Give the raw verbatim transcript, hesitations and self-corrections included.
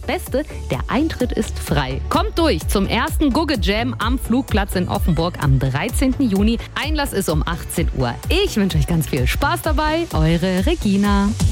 Beste, der Eintritt ist frei. Kommt durch zum ersten Gugge Jam am Flugplatz in Offenburg am dreizehnten Juni. Einlass ist um achtzehn Uhr. Ich wünsche euch ganz viel Spaß dabei. Eure Regina.